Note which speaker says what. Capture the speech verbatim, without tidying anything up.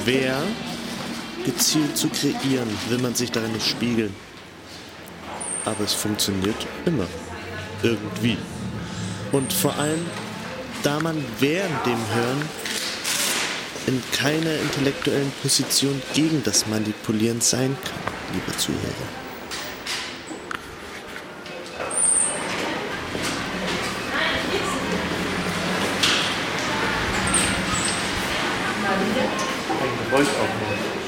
Speaker 1: schwer, gezielt zu kreieren, will man sich darin nicht spiegeln. Aber es funktioniert immer. Irgendwie. Und vor allem, da man während dem Hören in keiner intellektuellen Position gegen das Manipulieren sein kann, liebe Zuhörer.
Speaker 2: Ein Geräusch aufnehmen.